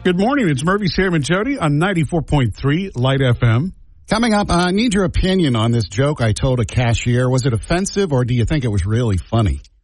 Good morning. It's Murphy, Sam, and Jody on 94.3 Light FM. Coming up, I need your opinion on this joke I told a cashier. Was it offensive or do you think it was really funny?